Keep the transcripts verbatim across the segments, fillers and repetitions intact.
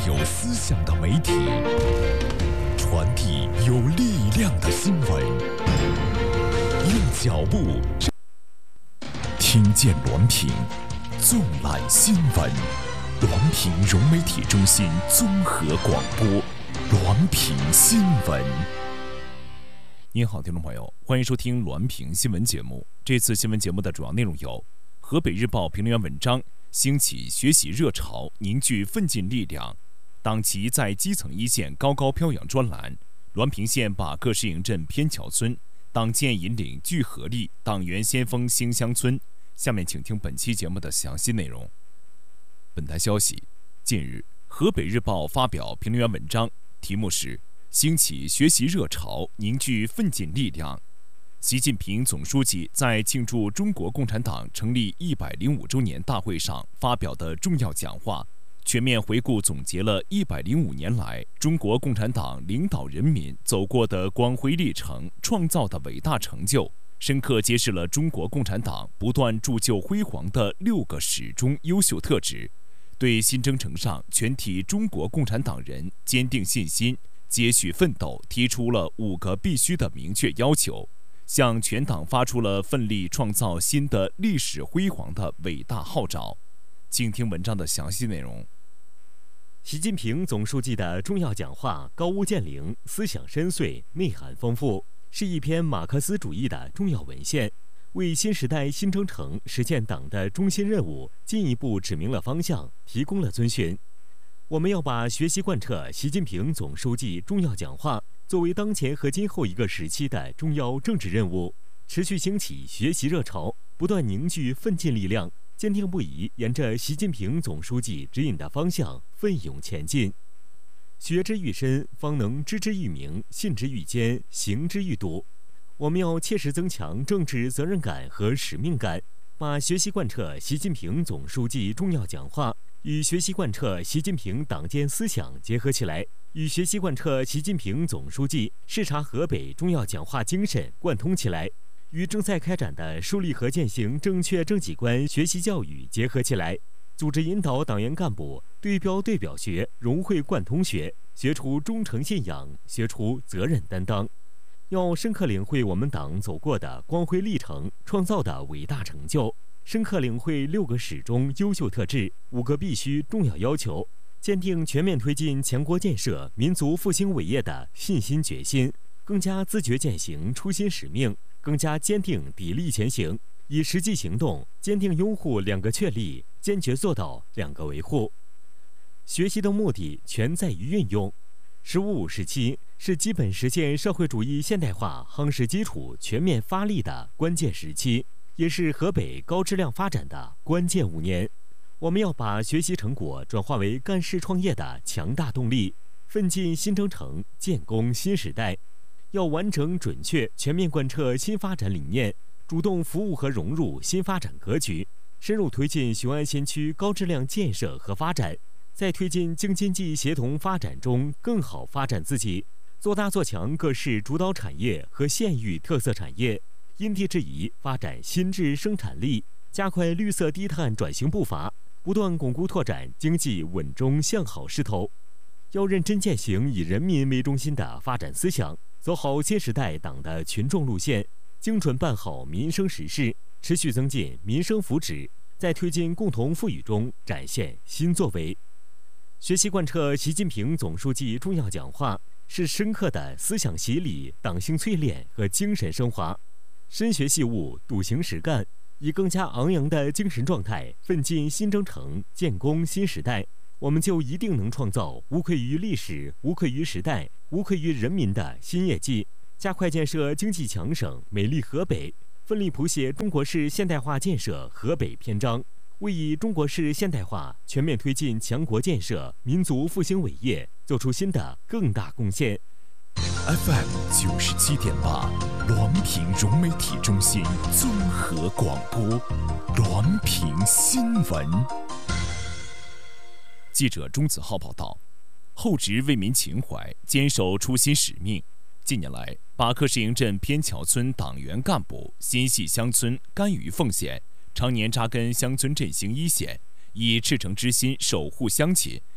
有思想的媒体，传递有力量的新闻，用脚步听见滦平，纵览新闻。滦平融媒体中心综合广播，滦平新闻。您好，听众朋友，欢迎收听滦平新闻节目。这次新闻节目的主要内容有：河北日报评论员文章，兴起学习热潮，凝聚奋进力量。党旗在基层一线高高飘扬专栏，滦平县把克适应镇偏桥村，党建引领聚合力，党员先锋兴乡村。下面请听本期节目的详细内容。本台消息，近日，河北日报发表评论员文章，题目是兴起学习热潮，凝聚奋进力量。习近平总书记在庆祝中国共产党成立一百零五周年大会上发表的重要讲话，全面回顾总结了一百零五年来中国共产党领导人民走过的光辉历程，创造的伟大成就，深刻揭示了中国共产党不断铸就辉煌的六个始终优秀特质，对新征程上全体中国共产党人坚定信心、接续奋斗提出了五个必须的明确要求，向全党发出了奋力创造新的历史辉煌的伟大号召。请听文章的详细内容。 习近平总书记的重要讲话高屋建瓴，思想深邃，内涵丰富，是一篇马克思主义的重要文献，为新时代新征程实现党的中心任务进一步指明了方向，提供了遵循。我们要把学习贯彻习近平总书记重要讲话作为当前和今后一个时期的重要政治任务，持续兴起学习热潮，不断凝聚奋进力量，坚定不移沿着习近平总书记指引的方向奋勇前进。学之愈深，方能知之愈明，信之愈坚，行之愈笃。我们要切实增强政治责任感和使命感，把学习贯彻习近平总书记重要讲话与学习贯彻习近平党建思想结合起来，与学习贯彻习近平总书记视察河北重要讲话精神贯通起来，与正在开展的树立和践行正确政绩观学习教育结合起来，组织引导党员干部对标对表学，融会贯通学，学出忠诚信仰，学出责任担当。要深刻领会我们党走过的光辉历程，创造的伟大成就，深刻领会六个始终优秀特质，五个必须重要要求，坚定全面推进强国建设、民族复兴伟业的信心决心，更加自觉践行初心使命，更加坚定砥砺前行，以实际行动坚定拥护两个确立，坚决做到两个维护。学习的目的全在于运用。十五五时期是基本实现社会主义现代化夯实基础全面发力的关键时期，也是河北高质量发展的关键五年。我们要把学习成果转化为干事创业的强大动力，奋进新征程，建功新时代。要完整准确全面贯彻新发展理念，主动服务和融入新发展格局，深入推进雄安新区高质量建设和发展，在推进京津冀协同发展中更好发展自己，做大做强各市主导产业和县域特色产业，因地制宜发展新质生产力，加快绿色低碳转型步伐，不断巩固拓展经济稳中向好势头。要认真践行以人民为中心的发展思想，走好新时代党的群众路线，精准办好民生实事，持续增进民生福祉，在推进共同富裕中展现新作为。学习贯彻习近平总书记重要讲话，是深刻的思想洗礼、党性淬炼和精神升华。深学细悟，笃行实干，以更加昂扬的精神状态奋进新征程，建功新时代，我们就一定能创造无愧于历史、无愧于时代、无愧于人民的新业绩，加快建设经济强省美丽河北，奋力谱写中国式现代化建设河北篇章，为以中国式现代化全面推进强国建设、民族复兴伟业做出新的更大贡献。 F M 九十七点八，滦平融媒体中心综合广播，滦平新闻。记者钟子浩报道，厚植为民情怀，坚守初心使命。近年来，把克适应镇偏桥村党员干部心系乡村，甘于奉献，常年扎根乡村振兴一线，以赤诚之心守护乡亲，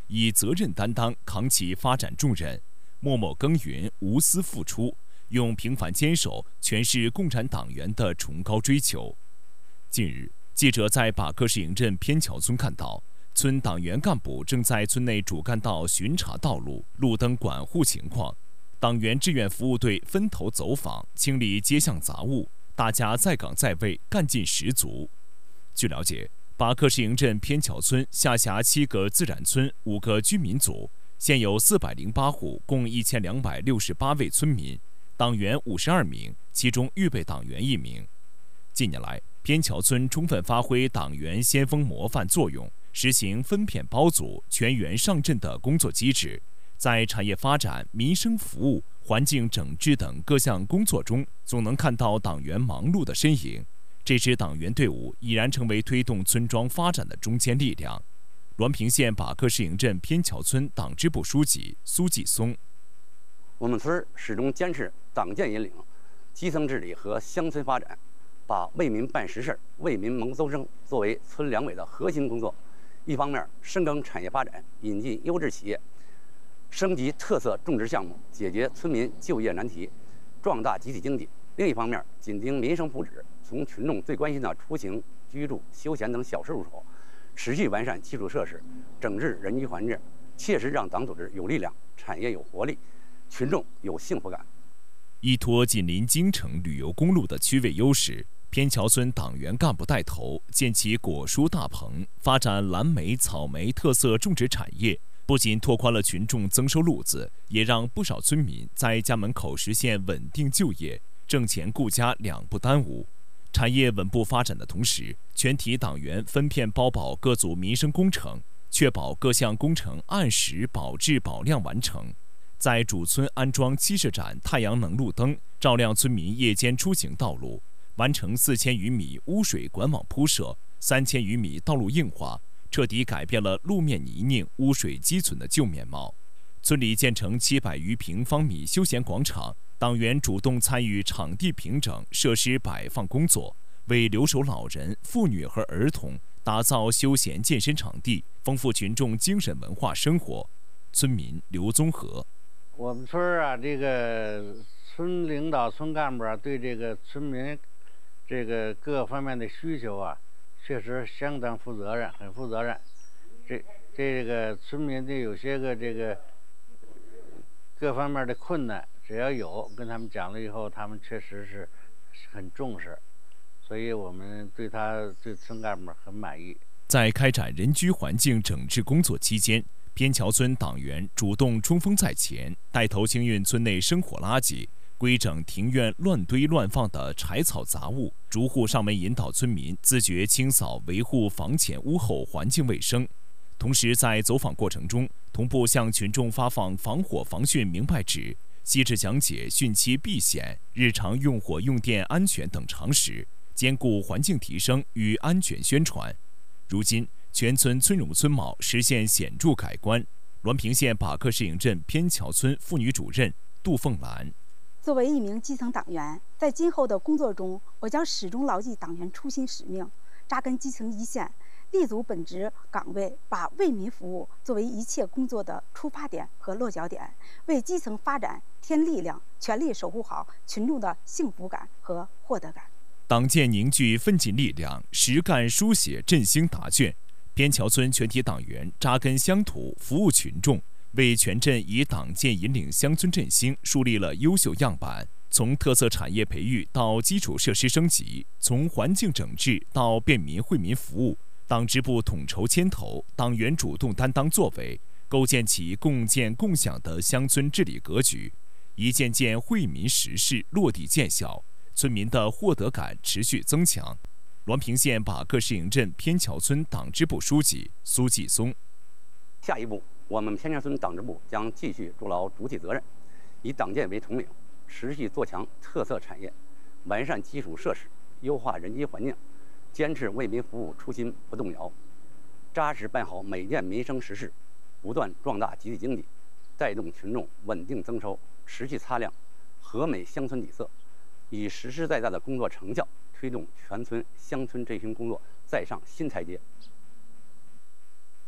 以责任担当扛起发展重任，默默耕耘，无私付出，用平凡坚守诠释共产党员的崇高追求。近日，记者在把克市营镇偏桥村看到，村党员干部正在村内主干道巡查道路、路灯管护情况，党员志愿服务队分头走访，清理街巷杂物，大家在岗在位，干劲十足。据了解，把克市营镇偏桥村下辖七个自然村、五个居民组，现有四百零八户，共一千两百六十八位村民，党员五十二名，其中预备党员一名。近年来，偏桥村充分发挥党员先锋模范作用，实行分片包组、全员上阵的工作机制，在产业发展、民生服务、环境整治等各项工作中，总能看到党员忙碌的身影。这支党员队伍已然成为推动村庄发展的中坚力量。滦平县把克市营镇偏桥村党支部书记苏继松： 我们村始终坚持党建引领、基层治理和乡村发展，把为民办实事、为民谋搜生作为村两委的核心工作。一方面深耕产业发展，引进优质企业，升级特色种植项目，解决村民就业难题，壮大集体经济；另一方面紧盯民生福祉，从群众最关心的出行、居住、休闲等小事入手，持续完善基础设施，整治人居环境，切实让党组织有力量，产业有活力，群众有幸福感。 依托紧邻京城旅游公路的区位优势，偏桥村党员干部带头建起果蔬大棚，发展蓝莓、草莓特色种植产业，不仅拓宽了群众增收路子，也让不少村民在家门口实现稳定就业，挣钱顾家两不耽误。产业稳步发展的同时，全体党员分片包保各组民生工程，确保各项工程按时保质保量完成。在主村安装七十盏太阳能路灯，照亮村民夜间出行道路，完成四千余米污水管网铺设、三千余米道路硬化，彻底改变了路面泥泞、污水积存的旧面貌。村里建成七百余平方米休闲广场，党员主动参与场地平整、设施摆放工作，为留守老人、妇女和儿童打造休闲健身场地，丰富群众精神文化生活。村民刘宗和： 我们村啊，这个村领导、村干部啊，对这个村民这个各方面的需求啊，确实相当负责任，很负责任。这这个村民的有些个这个各方面的困难，只要有跟他们讲了以后，他们确实是很重视，所以我们对他对村干部很满意。 在开展人居环境整治工作期间，偏桥村党员主动冲锋在前，带头清运村内生活垃圾，规整庭院乱堆乱放的柴草杂物，逐户上门引导村民自觉清扫维护房前屋后环境卫生。同时在走访过程中，同步向群众发放防火防汛明白纸，细致讲解汛期避险、日常用火用电安全等常识，兼顾环境提升与安全宣传。如今，全村村容村貌实现显著改观。滦平县把克市营镇偏桥村妇女主任杜凤兰： 作为一名基层党员，在今后的工作中，我将始终牢记党员初心使命，扎根基层一线，立足本职岗位，把为民服务作为一切工作的出发点和落脚点，为基层发展添力量，全力守护好群众的幸福感和获得感。 党建凝聚奋进力量，实干书写振兴答卷。偏桥村全体党员扎根乡土，服务群众，为全镇以党建引领乡村振兴树立了优秀样板。从特色产业培育到基础设施升级，从环境整治到便民惠民服务，党支部统筹牵头，党员主动担当作为，构建起共建共享的乡村治理格局，一件件惠民实事落地见效，村民的获得感持续增强。滦平县把克市营镇偏桥村党支部书记苏继松： 下一步，我们偏桥村党支部将继续做牢主体责任，以党建为统领，持续做强特色产业，完善基础设施，优化人居环境，坚持为民服务初心不动摇，扎实办好每件民生实事，不断壮大集体经济，带动群众稳定增收，持续擦亮和美乡村底色，以实实在在的工作成效推动全村乡村振兴工作再上新台阶。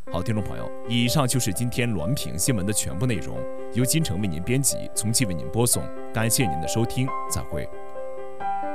好，听众朋友，以上就是今天滦平新闻的全部内容，由金城为您编辑，从期为您播送，感谢您的收听，再会。